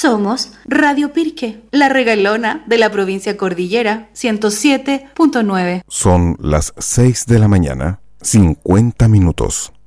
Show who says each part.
Speaker 1: Somos Radio Pirque, la regalona de la provincia Cordillera, 107.9.
Speaker 2: Son las 6 de la mañana, 50 minutos.